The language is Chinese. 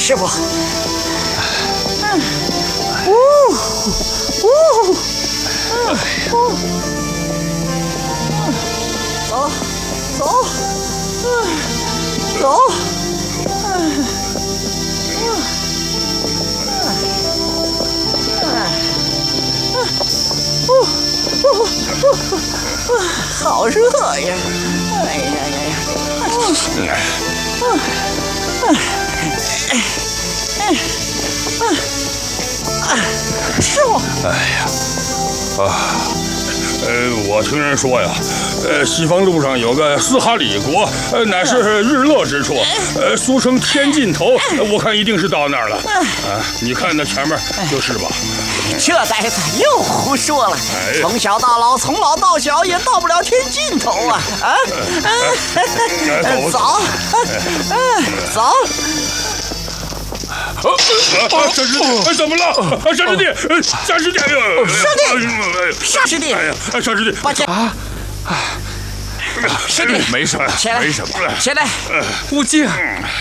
师傅。走，走，走。好热呀！哎呀呀呀！师傅， 哎呀，我听人说呀，西方路上有个斯哈里国，乃是日落之处，俗称天尽头。我看一定是到那儿了。你看那前面就是吧？ 这呆子又胡说了，从小到老，从老到小也到不了天尽头啊！走，走。 山师弟，怎么了？山师弟，山师弟， 沙师弟， 哎呀，山师弟， 抱歉啊，师弟， 没什么， 起来， 没什么， 起来， 悟净。